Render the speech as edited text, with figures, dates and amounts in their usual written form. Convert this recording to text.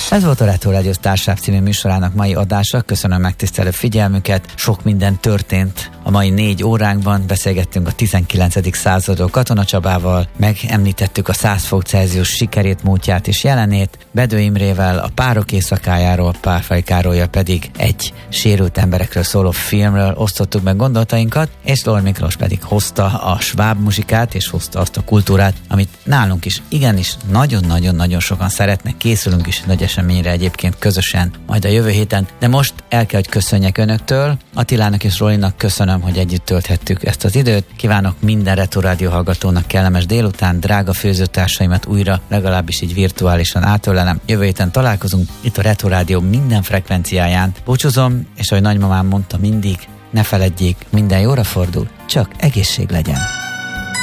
Ez volt a Retro Rádió Starship című műsorának mai adása. Köszönöm megtisztelő figyelmüket. Sok minden történt a mai 4 óránkban. Beszélgettünk a 19. századról Katona Csabával, megemlítettük a 100 fok Celsius sikerét, múltját és jelenét, Bedő Imrével a Párok éjszakájáról, Pálfai Károlyal pedig egy sérült emberekről szóló filmről osztottuk meg gondolatainkat, és Lór Miklós pedig hozta a sváb muzsikát, és hozta azt a kultúrát, amit nálunk is igenis nagyon-nagyon-nagyon sokan szeretnek. Készülünk is nagy eseményre egyébként közösen majd a jövő héten, de most el kell, hogy köszönjek önöktől. Attilának és Rolinak köszönöm, hogy együtt tölthettük ezt az időt. Kívánok minden Retro Rádió hallgatónak kellemes délután, drága főzőtársaimat újra legalábbis így virtuálisan átölelem. Jövő héten találkozunk itt a Retro Rádió minden frekvenciáján. Búcsúzom, és ahogy nagymamám mondta mindig, ne feledjék, minden jóra fordul, csak egészség legyen.